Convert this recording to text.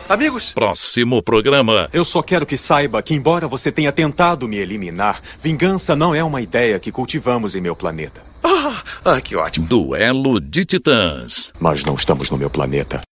Amigos? Próximo programa. Eu só quero que saiba que, embora você tenha tentado me eliminar, vingança não é uma ideia que cultivamos em meu planeta. Que ótimo. Duelo de Titãs. Mas não estamos no meu planeta.